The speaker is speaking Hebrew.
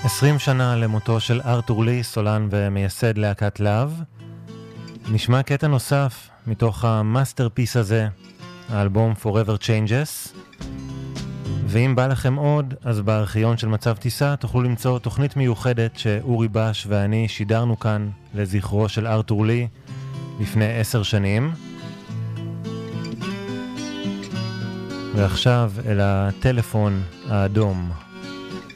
20 שנה למותו של ארתור לי, סולן ומייסד להקת להב. נשמע קטע נוסף מתוך המאסטרפיס הזה, האלבום Forever Changes. ואם בא לכם עוד, אז בארכיון של מצב טיסה תוכלו למצוא תוכנית מיוחדת שאורי בש ואני שידרנו כאן לזכרו של ארתור לי לפני 10 שנים. ועכשיו אל הטלפון האדום.